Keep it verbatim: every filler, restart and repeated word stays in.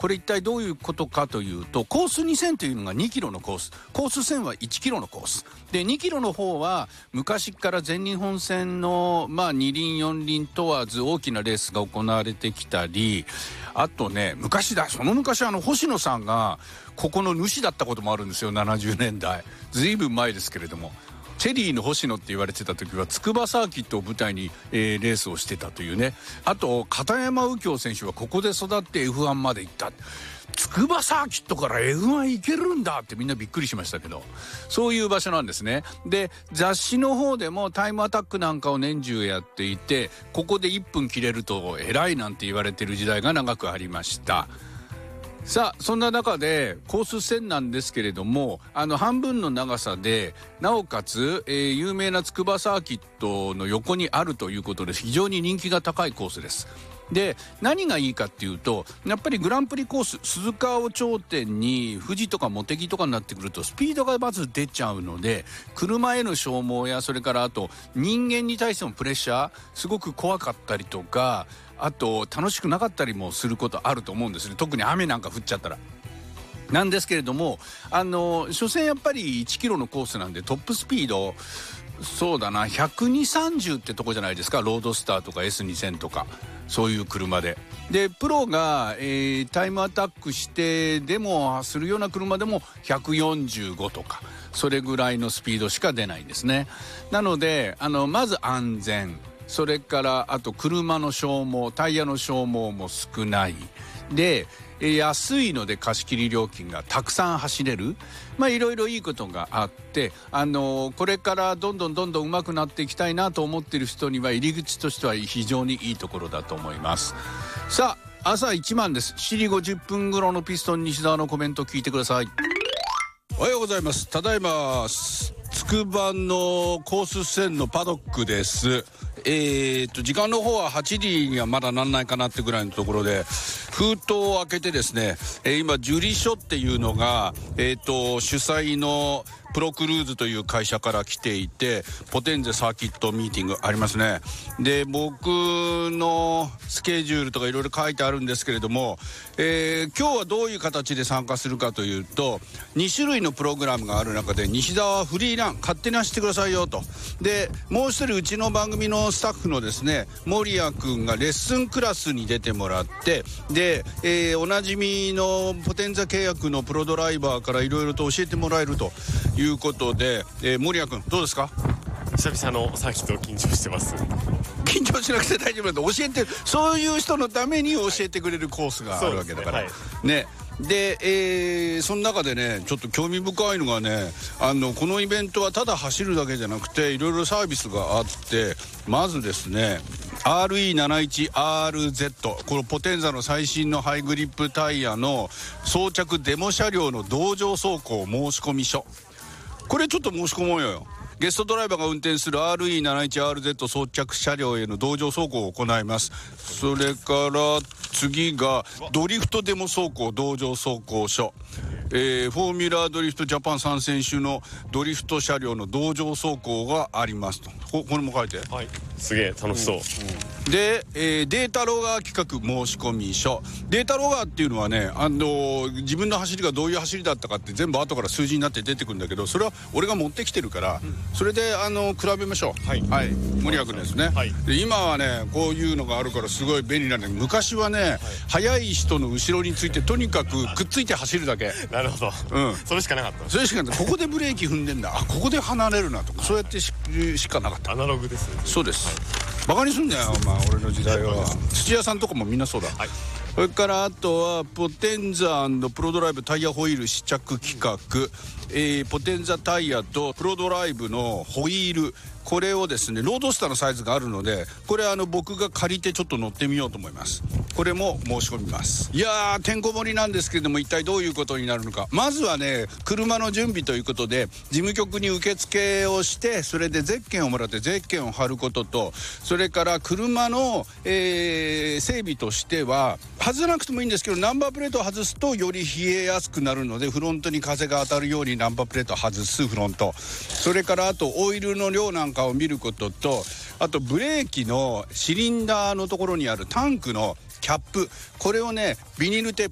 これ一体どういうことかというと、コースにせんというのがにキロのコース、コースせんはいちキロのコースで、にキロの方は昔から全日本戦のまあに輪よん輪問わず大きなレースが行われてきたり、あとね、昔だその昔あの星野さんがここの主だったこともあるんですよ。ななじゅうねんだい、ずいぶん前ですけれども、チェリーの星野って言われてた時は筑波サーキットを舞台に、えー、レースをしてたというね。あと片山右京選手はここで育って エフワン まで行った。筑波サーキットから エフワン 行けるんだってみんなびっくりしましたけど、そういう場所なんですね。で、雑誌の方でもタイムアタックなんかを年中やっていて、ここでいっぷん切れると偉いなんて言われてる時代が長くありました。さあ、そんな中でコースせんなんですけれども、あの半分の長さで、なおかつ、えー、有名な筑波サーキットの横にあるということで非常に人気が高いコースです。で、何がいいかっていうと、やっぱりグランプリコース、鈴鹿を頂点に富士とか茂木とかになってくるとスピードがまず出ちゃうので、車への消耗や、それからあと人間に対してもプレッシャーすごく怖かったりとか、あと楽しくなかったりもすることあると思うんですね。特に雨なんか降っちゃったら。なんですけれども、あの所詮やっぱりいちキロのコースなんで、トップスピードそうだなひゃくにじゅう、さんじゅうってとこじゃないですか。ロードスターとか エスにせん とかそういう車で。でプロが、えー、タイムアタックしてでもするような車でもひゃくよんじゅうごとか、それぐらいのスピードしか出ないんですね。なのであのまず安全、それからあと車の消耗、タイヤの消耗も少ないで、安いので貸し切り料金がたくさん走れる、まあいろいろいいことがあって、あのこれからどんどんどんどん上手くなっていきたいなと思っている人には入り口としては非常にいいところだと思います。さあ、朝一番です。しちじごじゅっぷん頃のピストン西澤のコメント聞いてください。おはようございます。ただいま筑波のコースせんのパドックです。えー、と時間の方ははちじにはまだなんないかなってぐらいのところで、封筒を開けてですね、えー、今ジュリ書っていうのが、えー、と主催のプロクルーズという会社から来ていて、ポテンゼサーキットミーティングありますね。で、僕のスケジュールとかいろいろ書いてあるんですけれども、えー、今日はどういう形で参加するかというと、に種類のプログラムがある中で、西澤はフリーラン勝手に走ってくださいよと。で、もう一人うちの番組のスタッフのですね、森谷君がレッスンクラスに出てもらって、で、えー、おなじみのポテンザ契約のプロドライバーからいろいろと教えてもらえるということで、えー、森谷君どうですか？ 久々のサーキット緊張してます。 緊張しなくて大丈夫なんで、教えて、そういう人のために教えてくれるコースがあるわけだから、はい、ね。で、えー、その中でね、ちょっと興味深いのがね、あのこのイベントはただ走るだけじゃなくていろいろサービスがあって、まずですね アールイーななじゅういちアールゼット、 このポテンザの最新のハイグリップタイヤの装着デモ車両の同乗走行申し込み書、これちょっと申し込もうよ。ゲストドライバーが運転する アールイーななじゅういちアールゼット 装着車両への同乗走行を行います。それから次がドリフトデモ走行同乗走行書、えー、フォーミュラードリフトジャパンさん選手のドリフト車両の同乗走行がありますと。 こ, これも書いて、 はい、すげえ楽しそう、うんうん、で、えー、データロガー企画申し込み書。データロガーっていうのはね、あのー、自分の走りがどういう走りだったかって全部後から数字になって出てくるんだけど、それは俺が持ってきてるから、うん、それであのー、比べましょう。はい、はい、森谷君ですね、はい、で今はねこういうのがあるからすごい便利なんだけど、昔はね、はい、速い人の後ろについてとにかくくっついて走るだけ。 なるほど、うん、それしかなかった。 それしかなかった。ここでブレーキ踏んでんだ、あここで離れるなとか、そうやって し, しかなかった。 アナログですね。 そうです、はい、バカにすんだよ、まあ、俺の時代は土屋さんとかもみんなそうだ、はい、それからあとはポテンザ&プロドライブタイヤホイール試着企画、えー、ポテンザタイヤとプロドライブのホイール、これをですねロードスターのサイズがあるので、これあの僕が借りてちょっと乗ってみようと思います。これも申し込みます。いやーてんこ盛りなんですけれども、一体どういうことになるのか。まずはね車の準備ということで事務局に受付をして、それでゼッケンをもらってゼッケンを貼ることと、それから車の、えー、整備としては外さなくてもいいんですけど、ナンバープレートを外すとより冷えやすくなるので、フロントに風が当たるようにナンバープレートを外すフロント、それからあとオイルの量なんかを見ることと、あとブレーキのシリンダーのところにあるタンクのキャップ、これをねビニールテープ